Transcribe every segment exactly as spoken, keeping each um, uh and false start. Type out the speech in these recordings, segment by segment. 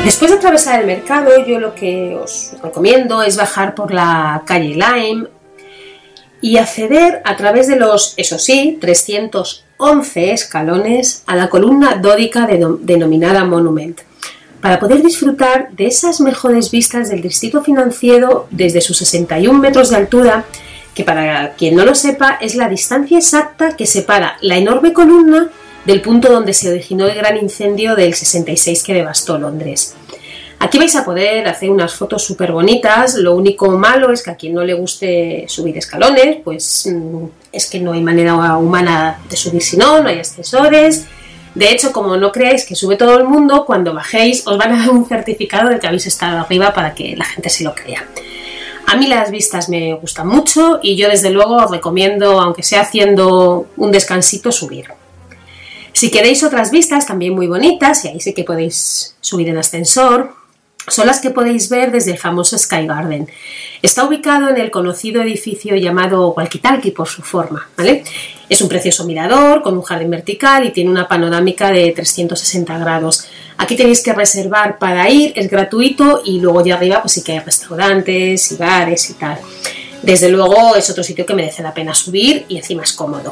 Después de atravesar el mercado, yo lo que os recomiendo es bajar por la calle Lime y acceder a través de los, eso sí, trescientos once escalones a la columna dórica de, denominada Monument, para poder disfrutar de esas mejores vistas del distrito financiero desde sus sesenta y un metros de altura, que para quien no lo sepa es la distancia exacta que separa la enorme columna del punto donde se originó el gran incendio del sesenta y seis que devastó Londres. Aquí vais a poder hacer unas fotos súper bonitas. Lo único malo es que a quien no le guste subir escalones, pues es que no hay manera humana de subir si no, no hay ascensores. De hecho, como no creáis que sube todo el mundo, cuando bajéis os van a dar un certificado de que habéis estado arriba para que la gente se lo crea. A mí las vistas me gustan mucho y yo desde luego os recomiendo, aunque sea haciendo un descansito, subir. Si queréis otras vistas también muy bonitas, y ahí sí que podéis subir en ascensor, son las que podéis ver desde el famoso Sky Garden. Está ubicado en el conocido edificio llamado Walkie Talkie por su forma, ¿vale? Es un precioso mirador con un jardín vertical y tiene una panorámica de trescientos sesenta grados. Aquí tenéis que reservar para ir, es gratuito, y luego ya arriba pues sí que hay restaurantes y bares y tal. Desde luego es otro sitio que merece la pena subir y encima es cómodo.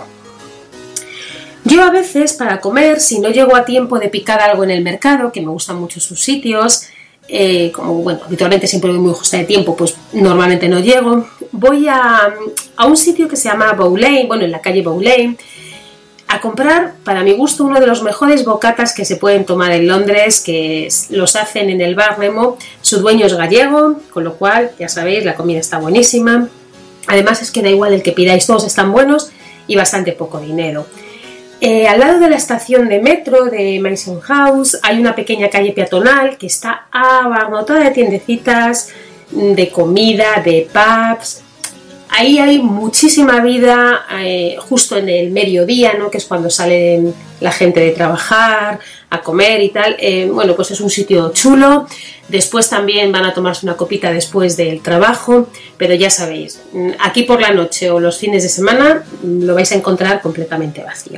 Yo a veces para comer, si no llego a tiempo de picar algo en el mercado, que me gustan mucho sus sitios, eh, como bueno, habitualmente siempre voy muy justa de tiempo, pues normalmente no llego, voy a, a un sitio que se llama Bow Lane, bueno, en la calle Bow Lane, a comprar, para mi gusto, uno de los mejores bocatas que se pueden tomar en Londres, que es, los hacen en el bar Remo. Su dueño es gallego, con lo cual, ya sabéis, la comida está buenísima. Además es que da igual el que pidáis, todos están buenos y bastante poco dinero. Eh, al lado de la estación de metro de Mason House hay una pequeña calle peatonal que está abarrotada de tiendecitas, de comida, de pubs. Ahí hay muchísima vida, eh, justo en el mediodía, ¿no? Que es cuando sale la gente de trabajar, a comer y tal. Eh, bueno, pues es un sitio chulo. Después también van a tomarse una copita después del trabajo, pero ya sabéis, aquí por la noche o los fines de semana lo vais a encontrar completamente vacío.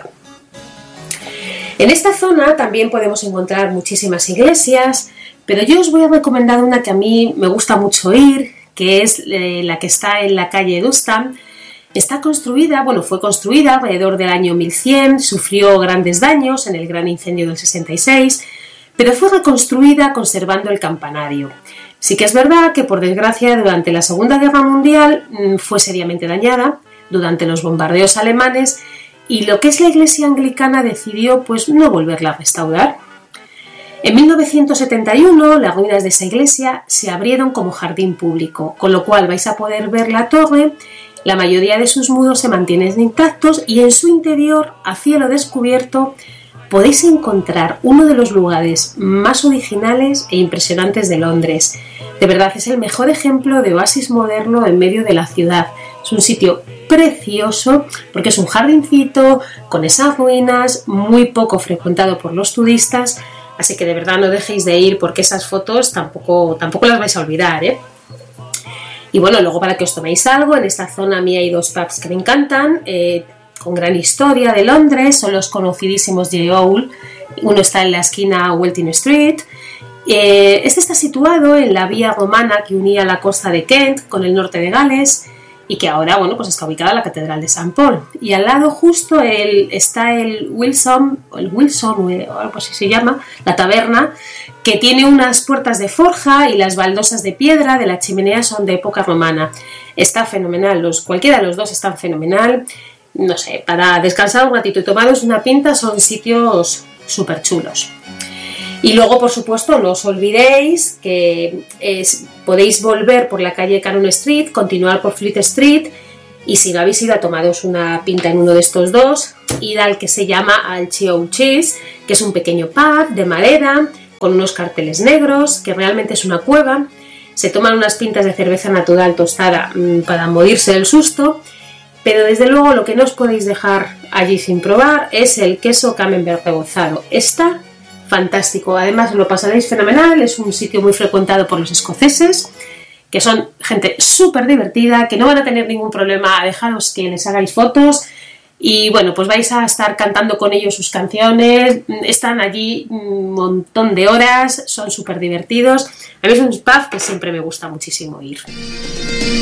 En esta zona también podemos encontrar muchísimas iglesias, pero yo os voy a recomendar una que a mí me gusta mucho ir, que es eh, la que está en la calle Dustan. Está construida, bueno, fue construida alrededor del año mil cien, sufrió grandes daños en el gran incendio del sesenta y seis, pero fue reconstruida conservando el campanario. Sí que es verdad que, por desgracia, durante la Segunda Guerra Mundial mmm, fue seriamente dañada durante los bombardeos alemanes, y lo que es la iglesia anglicana decidió pues no volverla a restaurar. En mil novecientos setenta y uno las ruinas de esa iglesia se abrieron como jardín público, con lo cual vais a poder ver la torre. La mayoría de sus muros se mantienen intactos y en su interior, a cielo descubierto, podéis encontrar uno de los lugares más originales e impresionantes de Londres. De verdad, es el mejor ejemplo de oasis moderno en medio de la ciudad. Es un sitio precioso porque es un jardincito con esas ruinas, muy poco frecuentado por los turistas, así que de verdad no dejéis de ir porque esas fotos tampoco, tampoco las vais a olvidar, ¿eh? Y bueno, luego para que os toméis algo, en esta zona a mí hay dos pubs que me encantan, eh, con gran historia de Londres, son los conocidísimos J. Owl. Uno está en la esquina Welting Street. Eh, este está situado en la vía romana que unía la costa de Kent con el norte de Gales, y que ahora, bueno, pues está ubicada en la Catedral de San Paul. Y al lado justo el, está el Wilson, o el Wilson, o algo así se llama, la taberna, que tiene unas puertas de forja y las baldosas de piedra de la chimenea son de época romana. Está fenomenal, los, cualquiera de los dos están fenomenal. No sé, para descansar un ratito y tomaros una pinta son sitios súper chulos. Y luego, por supuesto, no os olvidéis que es, podéis volver por la calle Cannon Street, continuar por Fleet Street, y si no habéis ido a tomaros una pinta en uno de estos dos, id al que se llama al Chio Cheese, que es un pequeño pub de madera con unos carteles negros, que realmente es una cueva. Se toman unas pintas de cerveza natural tostada mmm, para morirse del susto, pero desde luego lo que no os podéis dejar allí sin probar es el queso camembert rebozado. Está fantástico, además lo pasaréis fenomenal, es un sitio muy frecuentado por los escoceses, que son gente súper divertida, que no van a tener ningún problema a dejaros que les hagáis fotos, y bueno, pues vais a estar cantando con ellos sus canciones, están allí un montón de horas, son súper divertidos. A mí es un pub que siempre me gusta muchísimo ir.